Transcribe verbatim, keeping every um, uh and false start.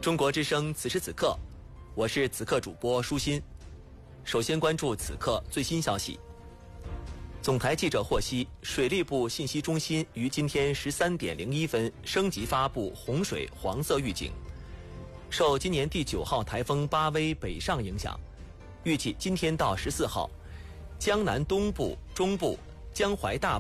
中国之声此时此刻，我是此刻主播舒心。首先关注此刻最新消息。总台记者获悉，水利部信息中心于今天十三点零一分升级发布洪水黄色预警。受今年第九号台风巴威北上影响，预计今天到十四号，江南东部、中部、江淮大